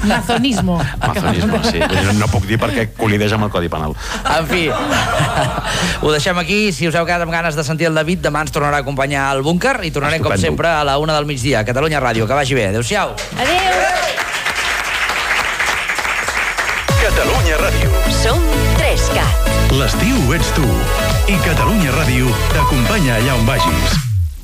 Mazonismo. Mazonismo, sí. No puc dir perquè col·lideix amb el Codi Penal. En fi, ho deixem aquí. Si us heu quedat amb ganes de sentir el David, demà ens tornarà a acompanyar al búnquer i tornarem, com sempre, a la 1 del migdia. Catalunya Ràdio, que vagi bé. Adéu-siau. Adéu. Catalunya Ràdio. Som 3CAT. L'estiu ets tu. I Catalunya Ràdio t'acompanya allà on vagis.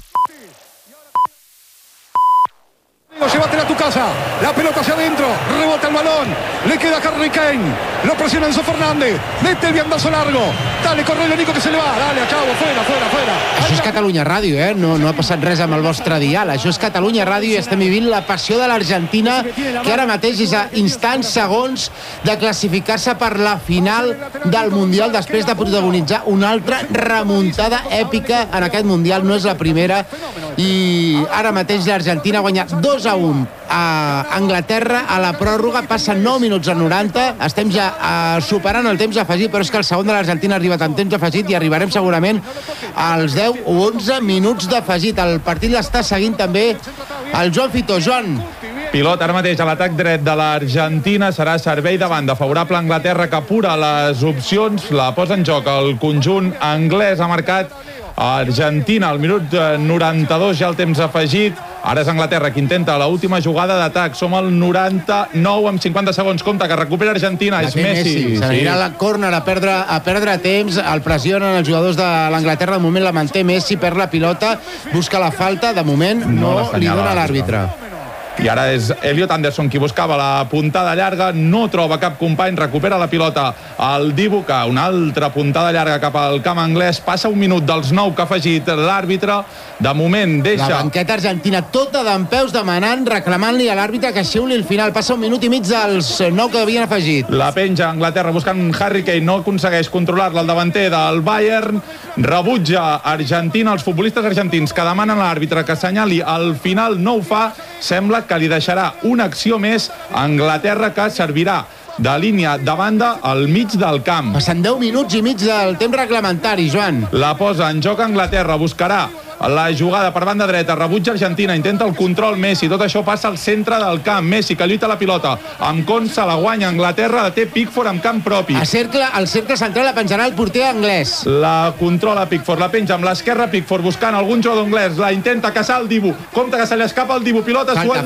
Llévatela a tu casa, la pelota hacia adentro, rebota el balón, le queda a Harry Kane, lo presiona Enzo Fernández, mete el viandazo largo, dale, corre Nico que se le va, dale, acabo, fuera. Això és Catalunya Ràdio, no ha passat res amb el vostre dial, això és Catalunya Ràdio i estem vivint la passió de l'Argentina, que ara mateix és a instants, segons de classificar-se per la final del Mundial després de protagonitzar una altra remuntada èpica en aquest Mundial, no és la primera, i ara mateix l'Argentina ha guanyat 2-1 a Anglaterra a la pròrroga, passen 9 minuts a 90, estem ja superant el temps afegit, però és que el segon de l'Argentina ha arribat en temps afegit i arribarem segurament als 10 o 11 minuts d'afegit. El partit l'està seguint també el Joan Fito. Joan. Pilot ara mateix a l'atac dret de l'Argentina, serà servei de banda favorable a Anglaterra, que apura les opcions, la posa en joc el conjunt anglès. Ha marcat Argentina al minut 92, ja el temps afegit. Ara és Anglaterra qui intenta l'última jugada d'atac. Som al 99 amb 50 segons. Compte que recupera Argentina, és Messi. Se n'anirà a la córner a perdre temps, el pressionen els jugadors de l'Anglaterra, de moment la manté Messi, perd la pilota, busca la falta, de moment no li dona l'àrbitre. I ara és Elliot Anderson qui buscava la puntada llarga, no troba cap company, recupera la pilota el Dibu, que una altra puntada llarga cap al camp anglès. Passa un minut dels 9 que ha afegit l'àrbitre, de moment deixa... La banqueta argentina tota dempeus demanant, reclamant-li a l'àrbitre que xiuli el final. Passa un minut i mig dels 9 que havien afegit. La penja Anglaterra buscant Harry Kane, no aconsegueix controlar-la el davanter del Bayern, rebutja Argentina, els futbolistes argentins que demanen a l'àrbitre que assenyali el final, no ho fa, sembla que li deixarà una acció més a Anglaterra, que servirà de línia de banda al mig del camp. Passen 10 minuts i mig del temps reglamentari, Joan. La posa en joc Anglaterra, buscarà la jugada per banda dreta, rebutja Argentina, intenta el control Messi, tot això passa al centre del camp. Messi que lluita la pilota, amb Consa la guanya Anglaterra, la té Pickford amb camp propi. El cercle central la penjarà el porter anglès. La controla Pickford, la penja amb l'esquerra Pickford, buscant algun jugador anglès, la intenta caçar el Dibu, compte que se li escapa el Dibu, pilota falta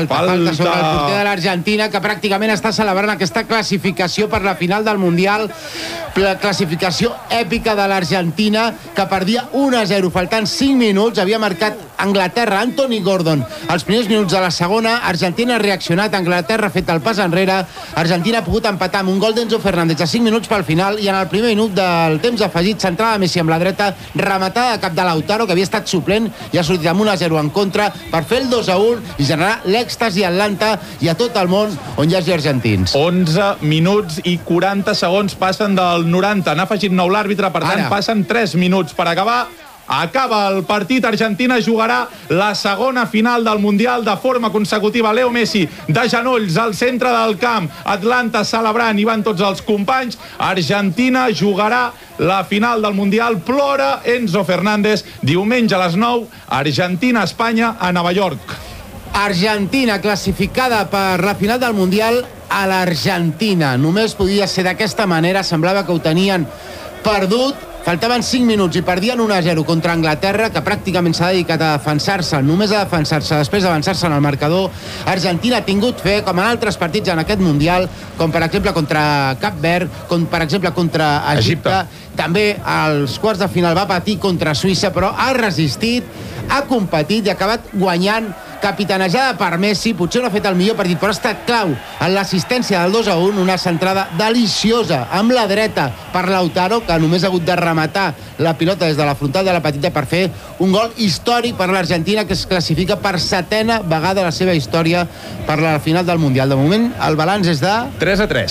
sobre el porter de l'Argentina, que pràcticament està celebrant aquesta classificació per la final del Mundial, la classificació èpica de l'Argentina, que perdia 1-0, faltant 5 minuts, havia marcat Anglaterra, Anthony Gordon. Els primers minuts de la segona, Argentina ha reaccionat, Anglaterra ha fet el pas enrere, Argentina ha pogut empatar amb un gol d'Enzo Fernández a 5 minuts pel final, i en el primer minut del temps afegit, centrada Messi amb la dreta, rematada de cap de Lautaro, que havia estat suplent, i ha sortit amb 1-0 en contra per fer el 2-1 i generar l'èxtasi a Atlanta i a tot el món on hi hagi argentins. 11 minuts i 40 segons passen del 90. N'ha afegit nou l'àrbitre, per tant passen 3 minuts per acabar. Acaba el partit, Argentina jugarà la segona final del Mundial de forma consecutiva. Leo Messi de genolls al centre del camp, Atlanta celebrant, hi van tots els companys. Argentina jugarà la final del Mundial, plora Enzo Fernández. Diumenge a les 9, Argentina-Espanya a Nova York. Argentina classificada per la final del Mundial a l'Argentina. Només podia ser d'aquesta manera, semblava que ho tenien perdut. Faltaven 5 minuts i perdien 1-0 contra Anglaterra, que pràcticament s'ha dedicat a defensar-se, només a defensar-se, després d'avançar-se en el marcador. Argentina ha tingut fe, com en altres partits en aquest Mundial, com per exemple contra Cap Verd, com per exemple contra Egipte. També als quarts de final va patir contra Suïssa, però ha resistit, ha competit i ha acabat guanyant, capitanejada per Messi. Potser no ha fet el millor partit, però ha estat clau en l'assistència del 2-1, una centrada deliciosa amb la dreta per Lautaro, que només ha hagut de rematar la pilota des de la frontal de la petita per fer un gol històric per l'Argentina, que es classifica per 7a vegada a la seva història per la final del Mundial. De moment el balanç és de 3-3.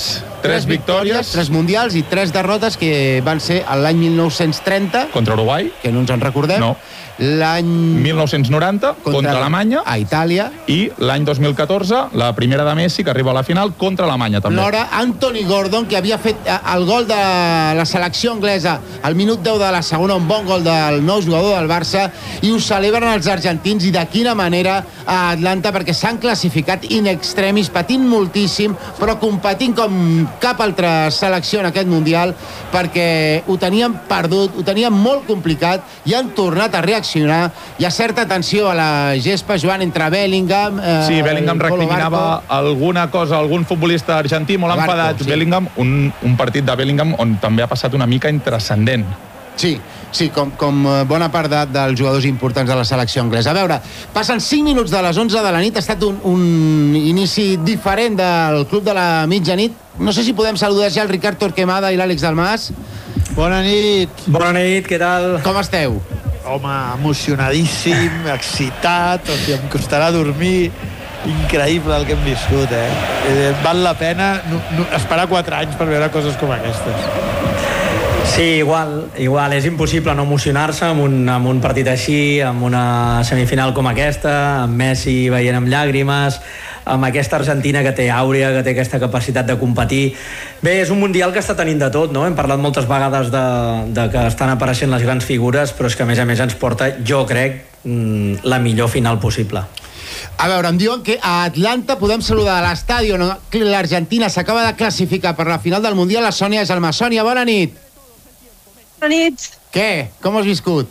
3 victòries, 3 mundials i 3 derrotes, que van ser l'any 1930, contra Uruguai, que no ens en recordem, no. L'any 1990 contra Alemanya, a Itàlia, i l'any 2014 la primera de Messi, que arriba a la final, contra Alemanya també. L'hora Anthony Gordon, que havia fet el gol de la selecció anglesa al minut 10 de la segona, un bon gol del nou jugador del Barça, i ho celebren els argentins, i de quina manera a Atlanta, perquè s'han classificat in extremis, patint moltíssim, però competint com cap altra selecció en aquest Mundial, perquè ho tenien perdut, ho tenien molt complicat, i han tornat a reaccionar. Hi ha certa tensió a la gespa, Joan, entre Bellingham... Sí, Bellingham recriminava alguna cosa, algun futbolista argentí molt enfadat. Sí. Bellingham, un partit de Bellingham on també ha passat una mica intrascendent. Sí, com bona part dels jugadors importants de la selecció anglesa. A veure, passen 5 minuts de les 11 de la nit, ha estat un inici diferent del Club de la Mitjanit. No sé si podem saludar ja el Ricard Torquemada i l'Àlex Dalmas. Bona nit. Bona nit, què tal? Com esteu? Home, emocionadíssim, excitat, o sigui, em costarà dormir. Increïble el que hem viscut, val la pena esperar 4 anys per veure coses com aquestes. Sí, igual. És impossible no emocionar-se amb un partit així, amb una semifinal com aquesta, amb Messi veient amb llàgrimes, amb aquesta Argentina que té àurea, que té aquesta capacitat de competir. Bé, és un Mundial que està tenint de tot, no? Hem parlat moltes vegades de que estan apareixent les grans figures, però és que a més ens porta, jo crec, la millor final possible. A veure, em diuen que a Atlanta podem saludar a l'estadi on l'Argentina s'acaba de classificar per la final del Mundial, la Sònia Gelmà. Sònia, bona nit. Bona nit. Què? Com has viscut?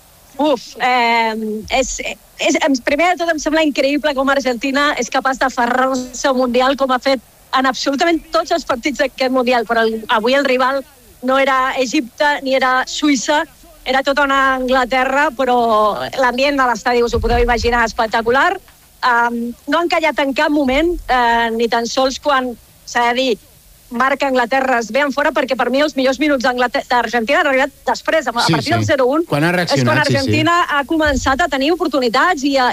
Primer de tot em sembla increïble com Argentina és capaç d'aferrar-se al Mundial com ha fet en absolutament tots els partits d'aquest Mundial, però avui el rival no era Egipte ni era Suïssa, era tota una Anglaterra, però l'ambient de l'estadi, us ho podeu imaginar, espectacular. No han callat en cap moment, ni tan sols quan, s'ha de dir, marca Anglaterra es ve en fora, perquè per mi els millors minuts d'Argentina han arribat després, a partir del 0-1. Quan ha reaccionat, és quan Argentina ha començat a tenir oportunitats i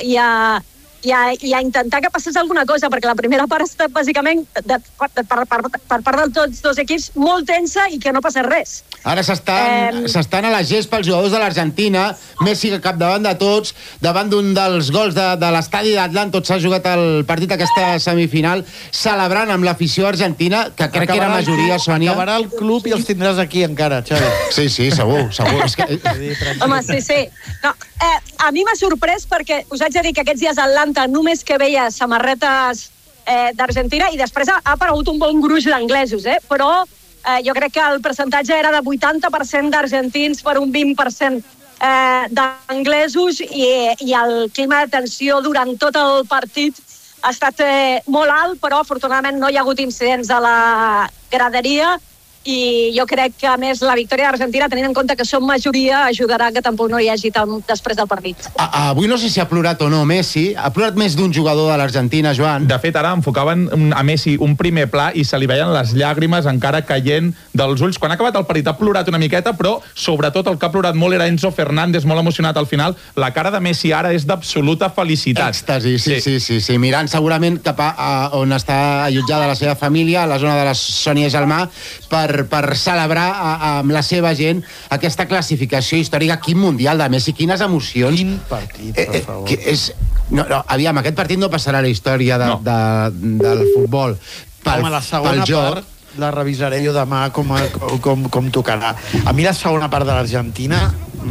a intentar que passés alguna cosa, perquè la primera part ha estat bàsicament per part de tots dos equips molt tensa i que no passa res. Ara s'estan a la gespa els jugadors de l'Argentina, Messi capdavant de tots, davant d'un dels gols de l'estadi d'Atlanta, on s'ha jugat el partit aquesta semifinal, celebrant amb l'afició argentina, que crec que era majoria, Sònia. Acabarà el club i els tindràs aquí encara, Xavi. Sí, segur. Home, sí. No, a mi m'ha sorprès perquè us haig de dir que aquests dies a Atlanta només que veia samarretes d'Argentina i després ha aparegut un bon gruix d'anglesos, però jo crec que el percentatge era de 80% d'argentins per un 20% d'anglesos i el clima de tensió durant tot el partit ha estat molt alt, però afortunadament no hi ha hagut incidents a la graderia i jo crec que, a més, la victòria d'Argentina, tenint en compte que som majoria, ajudarà que tampoc no hi hagi tant després del partit. Avui no sé si ha plorat o no Messi. Ha plorat més d'un jugador de l'Argentina, Joan. De fet, ara enfocaven a Messi un primer pla i se li veien les llàgrimes encara caient dels ulls. Quan ha acabat el partit ha plorat una miqueta, però sobretot el que ha plorat molt era Enzo Fernández, molt emocionat al final. La cara de Messi ara és d'absoluta felicitat. Èxtasi, sí. Mirant segurament cap a on està allotjada la seva família, a la zona de la Sònia Gelmà, per celebrar amb la seva gent aquesta classificació històrica. Quin Mundial de Messi, quines emocions. Quin partit, per favor. Aviam, aquest partit no passarà a la història del futbol. Home, la segona part la revisaré jo demà com tocarà. A mi la segona part de l'Argentina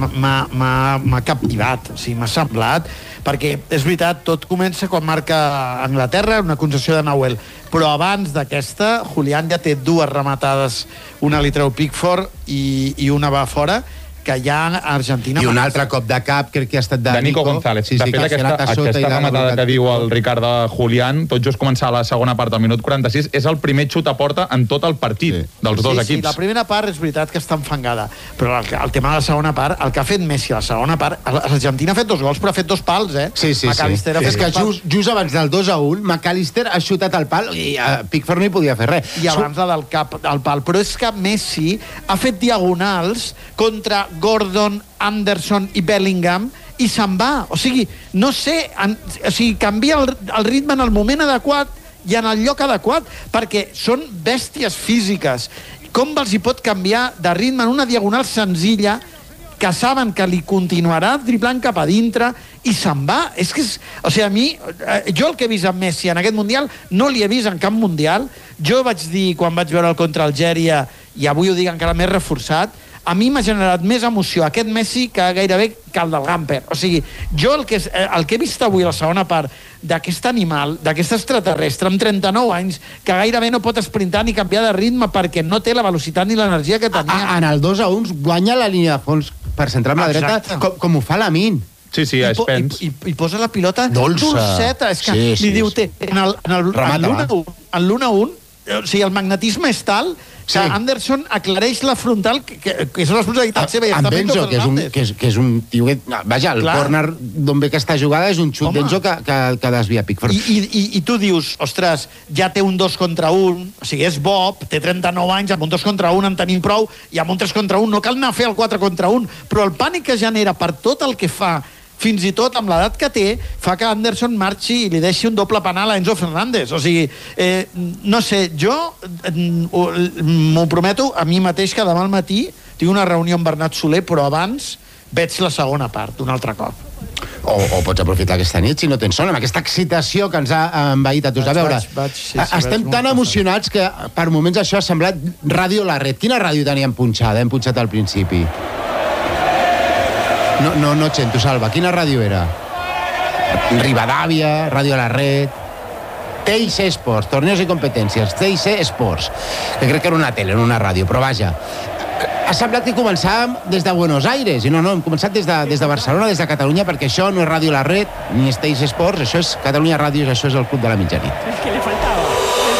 m'ha captivat, o sigui, m'ha semblat, perquè és veritat, tot comença quan marca Anglaterra, una concessió de Nahuel, però abans d'aquesta Julián ja té 2 rematades, una li treu Pickford i una va fora, que ja a Argentina... I un altre cop de cap, crec que ha estat de Nico González. De fet, aquesta rematada que diu el Ricard de Julián, tot just començar la segona part al minut 46, és el primer xut a porta en tot el partit dels dos equips. Sí, la primera part és veritat que està enfangada, però el tema de la segona part, el que ha fet Messi a la segona part, l'Argentina ha fet 2 gols, però ha fet 2 pals, Sí. És que just abans del 2-1, McAllister ha xutat el pal i Pickford no hi podia fer res. I abans del cap al pal. Però és que Messi ha fet diagonals contra Gordon, Anderson i Bellingham i se'n va. O sigui, no sé, canvia el ritme en el moment adequat i en el lloc adequat, perquè són bèsties físiques. Com els hi pot canviar de ritme en una diagonal senzilla que saben que li continuarà driblant cap a dintre i se'n va? És que o sigui, a mi, jo el que he vist amb Messi en aquest Mundial no li he vist en cap Mundial. Jo vaig dir, quan vaig veure el contra Algèria, i avui ho dic encara més reforçat, a mi m'ha generat més emoció aquest Messi que gairebé que el del Gamper. O sigui, jo el que he vist avui a la segona part d'aquest animal, d'aquest extraterrestre amb 39 anys, que gairebé no pot esprintar ni canviar de ritme perquè no té la velocitat ni l'energia que tenia. En el 2-1 guanya la línia de fons per centrar amb la dreta, com ho fa Lamine. Sí, a Spence. I posa la pilota dolça. És que li diu, en l'1-1, o sigui, el magnetisme és tal que Anderson aclareix la frontal, que és una responsabilitat seva. Amb Enzo, que és un tio que... Vaja, el córner d'on ve aquesta jugada és un xut d'Enzo que desvia Pickford. I tu dius, ostres, ja té un 2 contra 1, o sigui, és Bob, té 39 anys, amb un 2 contra 1 en tenim prou, i amb un 3 contra 1 no cal anar a fer el 4 contra 1, però el pànic que genera per tot el que fa, fins i tot amb l'edat que té, fa que Anderson marxi i li deixi un doble penal a Enzo Fernández. O sigui, no sé, jo m'ho prometo a mi mateix que demà al matí tinc una reunió amb Bernat Soler, però abans veig la segona part, un altre cop. O pots aprofitar aquesta nit, si no tens son, amb aquesta excitació que ens ha envaït a tots. A veure, estem tan emocionats que per moments això ha semblat Ràdio La Red. Quina ràdio teníem punxada? Hem punxat al principi. No, Xento, Salva. Quina ràdio era? Rivadavia, Ràdio La Red, TIC Sports, Torneos i Competències, TIC Sports, que crec que era una tele, no una ràdio, però vaja. Ha semblat que començàvem des de Buenos Aires, i no, hem començat des de Barcelona, des de Catalunya, perquè això no és Ràdio La Red, ni és TIC Sports, això és Catalunya Ràdio, això és el Club de la Mitjanit.